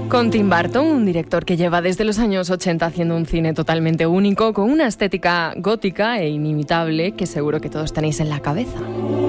Con Tim Burton, un director que lleva desde los años 80 haciendo un cine totalmente único, con una estética gótica e inimitable que seguro que todos tenéis en la cabeza.